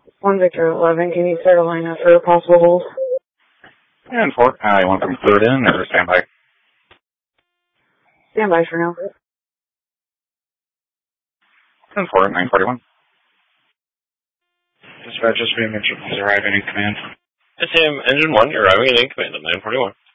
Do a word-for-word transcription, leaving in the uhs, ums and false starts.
one Victor eleven, can you start a line up for a possible hold? And four, uh, you want them cleared in or stand by? Stand by for now. And four, nine forty-one. Dispatch, S B M engine is arriving in command. S B M engine one, you're arriving in command of nine forty-one.